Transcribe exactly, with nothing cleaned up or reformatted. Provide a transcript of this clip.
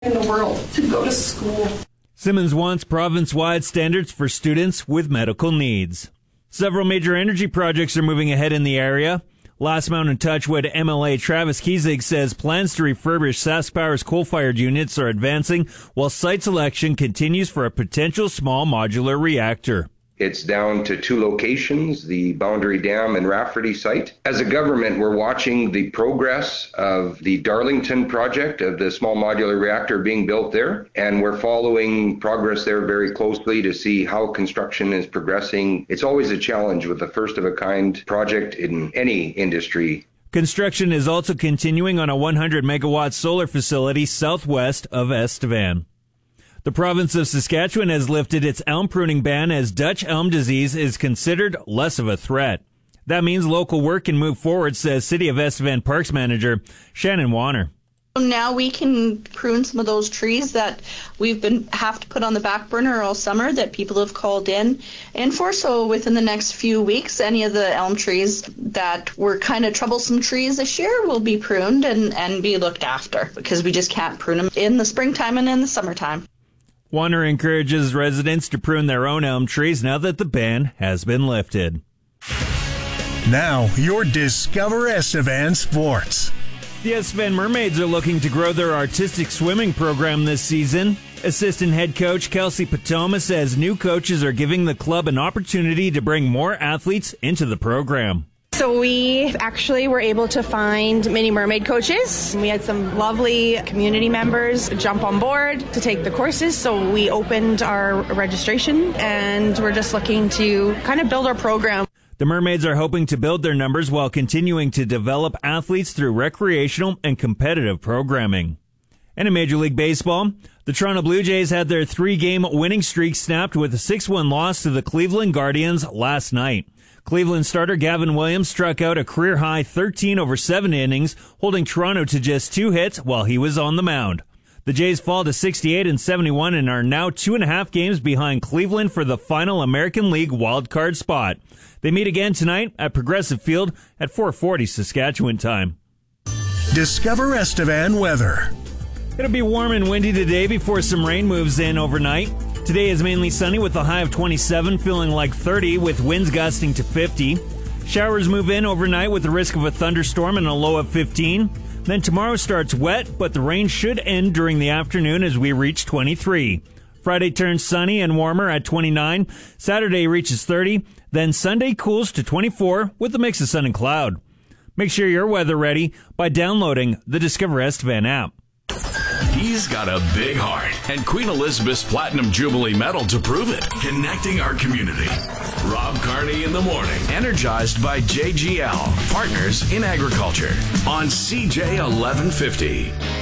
in the world to go to school. Simmons wants province-wide standards for students with medical needs. Several major energy projects are moving ahead in the area. Last Mountain Touchwood M L A Travis Kiesig says plans to refurbish SaskPower's coal-fired units are advancing while site selection continues for a potential small modular reactor. It's down to two locations, the Boundary Dam and Rafferty site. As a government, we're watching the progress of the Darlington project of the small modular reactor being built there, and we're following progress there very closely to see how construction is progressing. It's always a challenge with a first-of-a-kind project in any industry. Construction is also continuing on a one hundred megawatt solar facility southwest of Estevan. The province of Saskatchewan has lifted its elm pruning ban as Dutch elm disease is considered less of a threat. That means local work can move forward, says City of Estevan Parks Manager Shannon Warner. Now we can prune some of those trees that we've been have to put on the back burner all summer that people have called in and for. So within the next few weeks, any of the elm trees that were kind of troublesome trees this year will be pruned and, and be looked after because we just can't prune them in the springtime and in the summertime. Warner encourages residents to prune their own elm trees now that the ban has been lifted. Now, your Discover Estevan Sports. The Estevan Mermaids are looking to grow their artistic swimming program this season. Assistant head coach Kelsey Patoma says new coaches are giving the club an opportunity to bring more athletes into the program. So we actually were able to find mini mermaid coaches. We had some lovely community members jump on board to take the courses. So we opened our registration and we're just looking to kind of build our program. The Mermaids are hoping to build their numbers while continuing to develop athletes through recreational and competitive programming. And in Major League Baseball, the Toronto Blue Jays had their three-game winning streak snapped with a six one loss to the Cleveland Guardians last night. Cleveland starter Gavin Williams struck out a career-high thirteen over seven innings, holding Toronto to just two hits while he was on the mound. The Jays fall to sixty-eight and seventy-one and are now two and a half games behind Cleveland for the final American League wildcard spot. They meet again tonight at Progressive Field at four forty Saskatchewan time. Discover Estevan weather. It'll be warm and windy today before some rain moves in overnight. Today is mainly sunny with a high of twenty-seven, feeling like thirty with winds gusting to fifty. Showers move in overnight with the risk of a thunderstorm and a low of fifteen. Then tomorrow starts wet, but the rain should end during the afternoon as we reach twenty-three. Friday turns sunny and warmer at twenty-nine. Saturday reaches thirty. Then Sunday cools to twenty-four with a mix of sun and cloud. Make sure you're weather ready by downloading the Discover Estevan app. He's got a big heart and Queen Elizabeth's Platinum Jubilee Medal to prove it. Connecting our community. Rob Carney in the morning. Energized by J G L, Partners in Agriculture on C J eleven fifty.